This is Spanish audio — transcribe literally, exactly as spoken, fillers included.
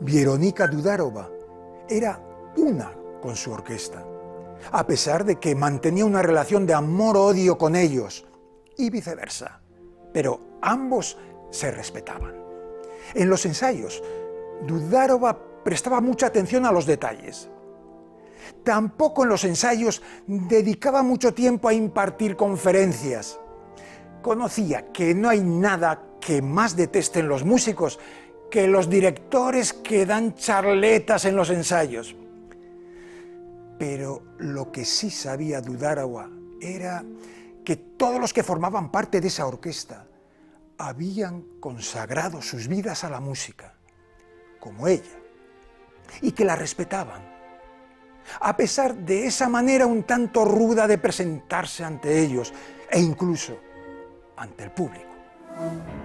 Vieronika Dudarova era una con su orquesta, a pesar de que mantenía una relación de amor-odio con ellos, y viceversa, pero ambos se respetaban. En los ensayos, Dudarova prestaba mucha atención a los detalles. Tampoco en los ensayos dedicaba mucho tiempo a impartir conferencias. Conocía que no hay nada que más detesten los músicos que los directores que dan charletas en los ensayos. Pero lo que sí sabía Dudarova era que todos los que formaban parte de esa orquesta habían consagrado sus vidas a la música, como ella, y que la respetaban, a pesar de esa manera un tanto ruda de presentarse ante ellos e incluso ante el público.